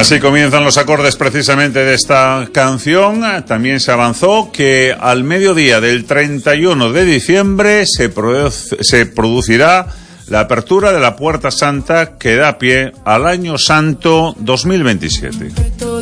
Así comienzan los acordes precisamente de esta canción. También se avanzó que al mediodía del 31 de diciembre se producirá la apertura de la Puerta Santa que da pie al Año Santo 2027.